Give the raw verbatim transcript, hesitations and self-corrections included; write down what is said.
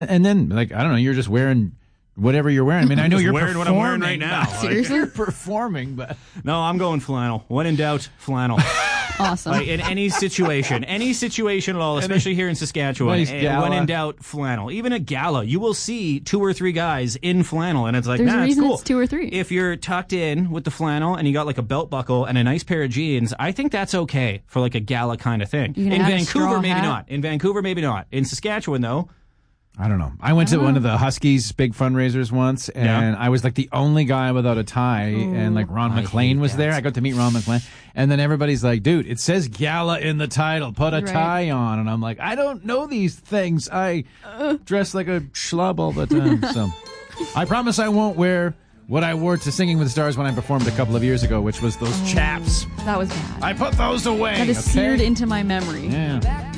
And then, like, I don't know, you're just wearing whatever you're wearing. I mean, I know you're wearing performing what I'm wearing right now. Seriously? You're performing, but No, I'm going flannel. When in doubt, flannel. Awesome. Like, in any situation, any situation at all, especially here in Saskatchewan, Nice eh, gala. when in doubt, flannel. Even a gala, you will see two or three guys in flannel, and it's like, There's nah, a it's reason cool. it's two or three. If you're tucked in with the flannel and you got like a belt buckle and a nice pair of jeans, I think that's okay for like a gala kind of thing. You can In add a Vancouver, straw maybe hat. not. In Vancouver, maybe not. In Saskatchewan, though, I don't know. I went to one of the Huskies big fundraisers once, and Yeah. I was like the only guy without a tie, and like Ron I McLean hate was that. there. I got to meet Ron McLean, and then everybody's like, "Dude, it says gala in the title. Put a Right. tie on." And I'm like, "I don't know these things. I dress like a schlub all the time." So I promise I won't wear what I wore to Singing with the Stars when I performed a couple of years ago, which was those chaps. That was bad. I put those away. That is okay? seared into my memory. Yeah.